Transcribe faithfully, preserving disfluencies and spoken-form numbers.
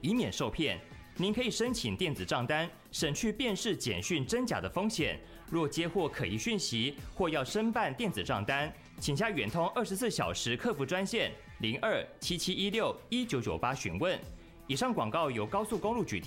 以免受骗。您可以申请电子账单，省去辨识简讯真假的风险。若接获可疑讯息或要申办电子账单，请加远通二十四小时客服专线零二七七一六一九九八询问。以上广告由高速公路局。